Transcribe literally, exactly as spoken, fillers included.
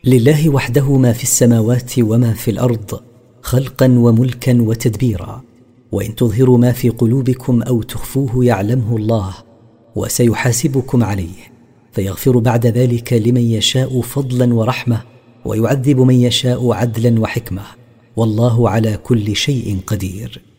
لله وحده ما في السماوات وما في الأرض خلقا وملكا وتدبيرا، وإن تظهروا ما في قلوبكم أو تخفوه يعلمه الله وسيحاسبكم عليه، فيغفر بعد ذلك لمن يشاء فضلا ورحمة، ويعذب من يشاء عدلا وحكمة، والله على كل شيء قدير.